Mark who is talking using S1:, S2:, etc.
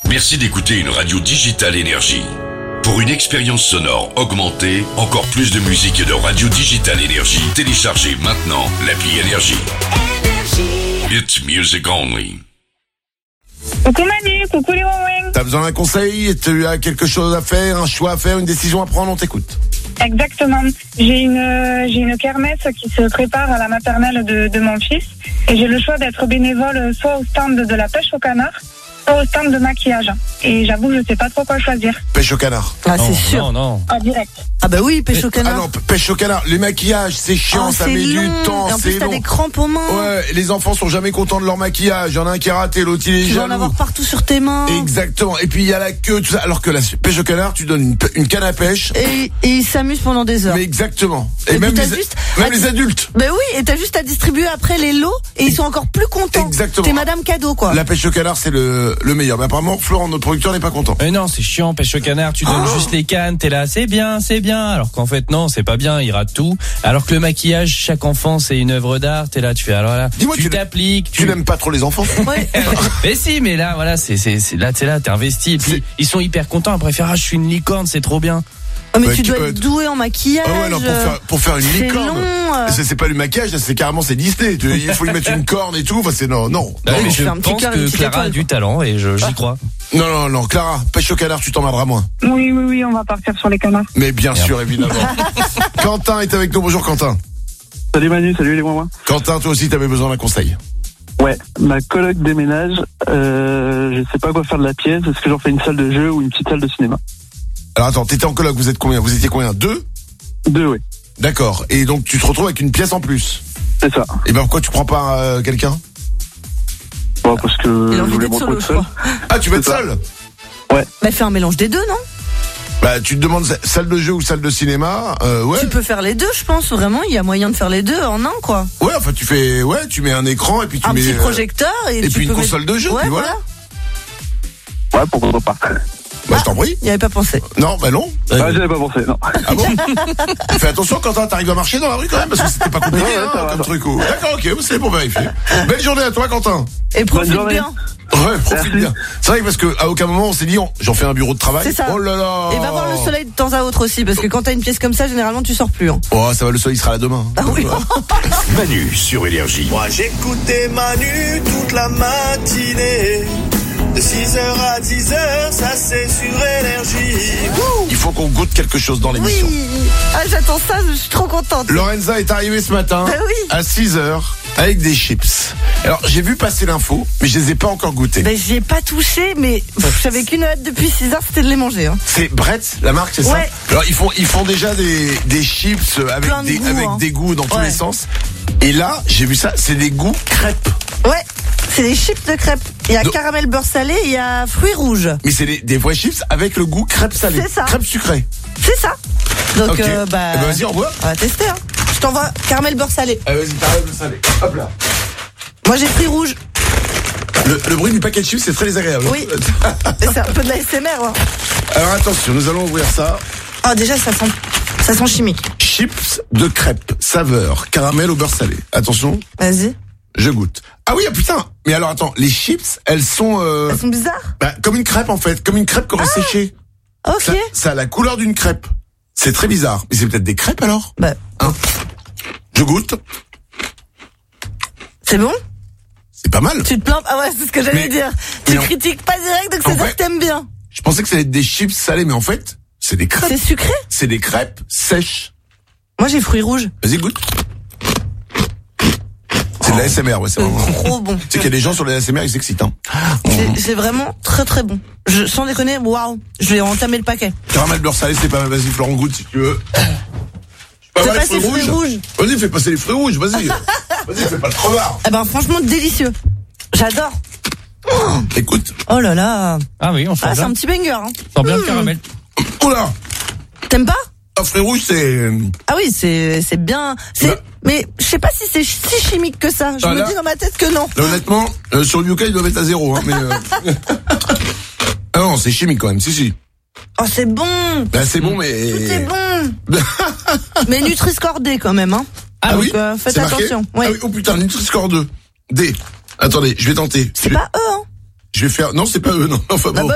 S1: Merci d'écouter une radio Digital Énergie. Pour une expérience sonore augmentée, encore plus de musique et de radio Digital Énergie, téléchargez maintenant l'appli Énergie. It's music only.
S2: Coucou Manu, coucou les Wawing.
S3: T'as besoin d'un conseil? Tu as quelque chose à faire, un choix à faire, une décision à prendre? On t'écoute.
S2: Exactement. J'ai une kermesse qui se prépare à la maternelle de mon fils et j'ai le choix d'être bénévole soit au stand de la pêche au canard, soit au stand de maquillage. Et j'avoue, je sais pas trop quoi choisir.
S3: Pêche au canard.
S4: Ah, c'est sûr.
S5: Non.
S2: Ah, direct.
S4: Ah bah oui, pêche au canard.
S3: Ah non, pêche au canard. Les maquillages, c'est chiant, ça
S4: c'est
S3: met
S4: long.
S3: du temps,
S4: Et en
S3: c'est
S4: plus, t'as
S3: long.
S4: des crampes aux mains.
S3: Ouais, les enfants sont jamais contents de leur maquillage. Il y en a un qui est raté, l'autre il est
S4: Tu vas en
S3: jaloux.
S4: avoir partout sur tes mains.
S3: Exactement. Et puis il y a la queue, tout ça. Alors que la pêche au canard, tu donnes une canne à pêche.
S4: Et ils s'amusent pendant des heures.
S3: Mais exactement.
S4: Et
S3: Et même
S4: puis
S3: les,
S4: t'as juste
S3: même
S4: à
S3: les adultes.
S4: Ben oui, et t'as juste à distribuer après les lots et ils sont encore plus contents.
S3: Exactement.
S4: T'es madame cadeau, quoi.
S3: La pêche au canard, c'est le meilleur. Mais apparemment, Florent, notre producteur, n'est pas content.
S5: Mais non, c'est chiant, pêche au canard, tu donnes juste les cannes, t'es là, c'est bien. Alors qu'en fait, non, c'est pas bien, il rate tout. Alors que le maquillage, chaque enfant, c'est une œuvre d'art, t'es là, tu fais, alors là,
S3: Dis-moi,
S5: tu t'appliques.
S3: Tu n'aimes pas trop les enfants?
S4: Ouais.
S5: Mais si, mais là, voilà, c'est là, t'es investi. Et puis, ils sont hyper contents. Après, faire, je suis une licorne, c'est trop bien.
S4: Oh, mais
S3: Ouais,
S4: tu
S3: tu
S4: dois
S3: peux
S4: être
S3: être-
S4: doué en maquillage.
S3: Ah ouais, non, pour faire une
S4: c'est
S3: licorne.
S4: long.
S3: C'est pas du maquillage, c'est carrément c'est Disney. Il faut lui mettre une corne et tout. Enfin, c'est non.
S5: Mais
S4: je
S5: je
S4: fais un petit
S5: pense
S4: cœur, une
S5: que
S4: petite
S5: Clara a
S4: étoile,
S5: du
S4: quoi.
S5: talent et j'y crois.
S3: Non, Clara, pêche au canard, tu t'emmerderas moins.
S2: Oui, on va partir sur les canards.
S3: Mais bien sûr, évidemment. Quentin est avec nous. Bonjour Quentin.
S6: Salut Manu, salut les Wawins.
S3: Quentin, toi aussi, t'avais besoin d'un conseil.
S6: Ouais, ma coloc déménage, je sais pas quoi faire de la pièce, est-ce que j'en fais une salle de jeu ou une petite salle de cinéma?
S3: Alors attends, t'étais en coloc, vous étiez combien? 2?
S6: 2, oui,
S3: D'accord. Et donc tu te retrouves avec une pièce en plus.
S6: c'est ça.
S3: Et ben pourquoi tu prends pas quelqu'un?
S6: Bon, parce que
S4: Il a
S6: je
S4: envie
S6: voulais
S4: d'être
S6: me
S4: solo,
S6: retrouver
S4: je
S6: seul.
S4: crois.
S3: Ah, tu veux être
S6: C'est ça.
S3: seul?
S4: Bah fais un mélange des deux, non?
S3: Bah tu te demandes salle de jeu ou salle de cinéma. Ouais.
S4: Tu peux faire les deux, je pense. Vraiment, il y a moyen de faire les deux en un, quoi.
S3: Ouais, enfin tu mets un écran et puis tu
S4: Un
S3: mets
S4: petit projecteur et
S3: et
S4: tu
S3: puis une
S4: peux
S3: console de jeu,
S4: Ouais,
S3: puis voilà.
S6: Ouais, pourquoi pas.
S3: Bah je t'en prie.
S4: Il y avait pas pensé.
S3: Non, bah non.
S6: Ah, j'avais pas pensé, non.
S3: Ah bon? Fais attention quand t'arrives à marcher dans la rue quand même, parce que c'était pas compliqué
S6: Ouais, ça va,
S3: comme
S6: ça.
S3: truc. D'accord, ok, c'est pour vérifier. Belle journée à toi, Quentin.
S4: Et profite
S6: journée.
S4: bien.
S3: Ouais, profite
S6: Merci.
S3: bien. C'est vrai que parce que à aucun moment on s'est dit j'en fais un bureau de travail.
S4: C'est ça.
S3: Oh là là.
S4: Et va voir le soleil de temps à autre aussi, parce que quand t'as une pièce comme ça, généralement tu sors plus. Hein.
S3: Oh, ça va, le soleil sera là demain.
S4: Ah oui.
S1: Manu sur Énergie.
S7: Moi j'écoutais Manu toute la matinée. De 6h à 10h, ça c'est sur Énergie.
S3: Il faut qu'on goûte quelque chose dans
S4: Oui.
S3: l'émission.
S4: Ah, j'attends ça, je suis trop contente.
S3: Lorenza est arrivée ce matin
S4: Bah oui.
S3: à 6h avec des chips. Alors j'ai vu passer l'info, mais je les ai pas encore goûtés.
S4: Ben j'y ai pas touché, mais j'avais qu'une hâte depuis 6 heures, c'était de les manger. Hein.
S3: C'est Bretz, la marque, c'est
S4: Ouais.
S3: ça? Alors ils font déjà des chips avec
S4: Plein de goûts,
S3: avec
S4: hein.
S3: des goûts dans tous
S4: Ouais.
S3: les sens. Et là, j'ai vu ça, c'est des goûts crêpes.
S4: Ouais, c'est des chips de crêpes. Il y a
S3: Donc-
S4: caramel beurre salé, il y a fruits rouges.
S3: Mais c'est des vrais chips avec le goût crêpe salée.
S4: C'est ça.
S3: Crêpe sucrée.
S4: C'est ça. Donc
S3: Ok. Eh ben, vas-y, au revoir.
S4: on va tester. Hein. Je t'envoie caramel beurre salé.
S3: Vas-y, t'arrêtes le salé. Hop là.
S4: Moi j'ai fruits rouges.
S3: Le bruit du paquet de chips, c'est très désagréable.
S4: Oui. Et c'est un peu de la SMR. Hein.
S3: Alors attention, nous allons ouvrir ça.
S4: Oh déjà ça sent chimique.
S3: Chips de crêpes, saveur, caramel au beurre salé. Attention,
S4: Vas-y.
S3: je goûte. Ah oui, ah putain. Mais alors attends, les chips, elles sont
S4: Elles sont bizarres.
S3: comme une crêpe en fait, comme une crêpe qu'on aurait séchée.
S4: Ok.
S3: Ça a la couleur d'une crêpe. C'est très bizarre. Mais c'est peut-être des crêpes alors?
S4: Bah,
S3: Hein? Je goûte.
S4: c'est bon?
S3: C'est pas mal.
S4: Tu te plantes? Ah ouais, c'est ce que j'allais
S3: Mais-
S4: dire.
S3: mais
S4: Tu
S3: non.
S4: critiques pas direct, donc
S3: En
S4: c'est ça
S3: fait-
S4: que t'aimes bien.
S3: Je pensais que ça allait être des chips salés, mais en fait, c'est des crêpes.
S4: C'est sucré?
S3: C'est des crêpes sèches.
S4: Moi j'ai fruits rouges.
S3: Vas-y, goûte. C'est de la SMR, ouais, c'est vraiment.
S4: Trop bon.
S3: Tu sais qu'il y a des gens sur les ASMR, ils s'excitent. Hein.
S4: C'est vraiment très très bon. Sans déconner, waouh. Je vais entamer le paquet.
S3: Caramel beurre salé, c'est pas mal. Vas-y, Florent, goûte si tu veux. Pas
S4: Fais
S3: mal,
S4: passer les fruits rouges.
S3: Vas-y, fais passer les fruits rouges, vas-y. Vas-y, fais pas le crevard.
S4: Eh ben franchement délicieux. J'adore.
S3: Écoute.
S4: Oh là là.
S5: Ah oui, on sent
S4: Ah c'est
S5: bien.
S4: un petit banger. Hein.
S5: On sent bien le caramel.
S3: Oula.
S4: T'aimes pas?
S3: Ah, fruits rouges, c'est...
S4: Ah oui, c'est bien.
S3: Bah.
S4: Mais je sais pas si c'est si chimique que ça. Je
S3: Ah,
S4: me
S3: là.
S4: dis dans ma tête que non.
S3: Là, honnêtement, sur le Yuka, ils doivent être à 0. Hein, mais ah non, c'est chimique quand même, si.
S4: Oh c'est bon.
S3: Là, c'est bon, mais...
S4: Tout est bon. Mais Nutri-Score D quand même. Hein.
S3: Ah
S4: Donc,
S3: oui
S4: faites
S3: c'est marqué
S4: attention. Ouais.
S3: Ah oui, oh putain, Nutri-Score 2. D. Attendez, je vais tenter.
S4: C'est pas eux. Hein.
S3: Je vais faire... Non, c'est pas eux, non. Enfin
S4: Ah
S3: bon.
S4: bah